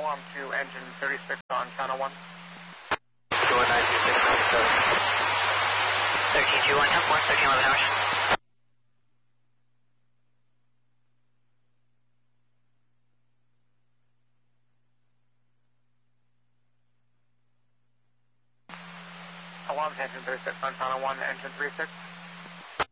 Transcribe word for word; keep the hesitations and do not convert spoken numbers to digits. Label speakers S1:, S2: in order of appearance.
S1: alarm to engine thirty-six on channel one.
S2: Go nine two six nine seven.
S3: thirteen two one, ten four, thirteen eleven hours.
S1: Alarm to engine thirty-six on channel one, engine thirty-six.